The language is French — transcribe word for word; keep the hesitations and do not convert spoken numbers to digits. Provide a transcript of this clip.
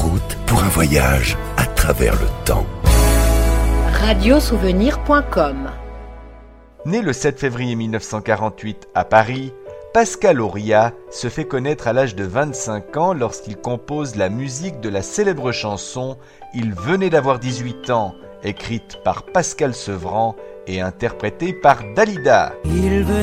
route pour un voyage à travers le temps. radiosouvenir point com. Né le sept février mille neuf cent quarante-huit à Paris, Pascal Auria se fait connaître à l'âge de vingt-cinq ans lorsqu'il compose la musique de la célèbre chanson « Il venait d'avoir dix-huit ans », écrite par Pascal Sevran et interprétée par Dalida. Il